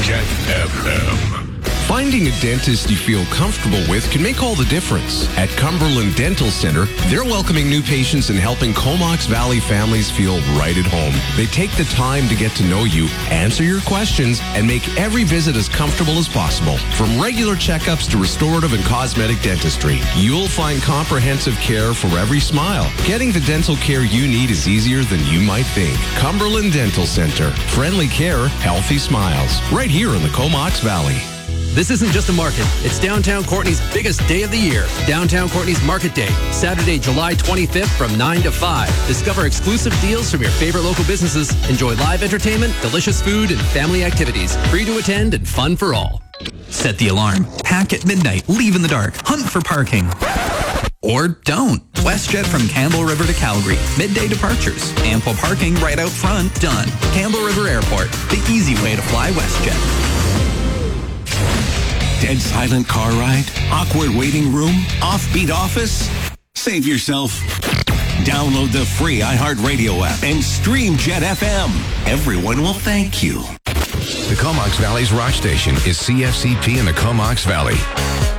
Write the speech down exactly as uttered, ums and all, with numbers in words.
Jet F M. Finding a dentist you feel comfortable with can make all the difference. At Cumberland Dental Center, they're welcoming new patients and helping Comox Valley families feel right at home. They take the time to get to know you, answer your questions, and make every visit as comfortable as possible. From regular checkups to restorative and cosmetic dentistry, you'll find comprehensive care for every smile. Getting the dental care you need is easier than you might think. Cumberland Dental Center. Friendly care, healthy smiles. Right here in the Comox Valley. This isn't just a market. It's Downtown Courtney's biggest day of the year. Downtown Courtney's Market Day, Saturday, July twenty-fifth from nine to five. Discover exclusive deals from your favorite local businesses. Enjoy live entertainment, delicious food, and family activities. Free to attend and fun for all. Set the alarm. Pack at midnight. Leave in the dark. Hunt for parking. Or don't. WestJet from Campbell River to Calgary. Midday departures. Ample parking right out front. Done. Campbell River Airport. The easy way to fly WestJet. Dead silent car ride? Awkward waiting room? Offbeat office? Save yourself. Download the free iHeartRadio app and stream Jet F M. Everyone will thank you. The Comox Valley's rock station is C F C P in the Comox Valley.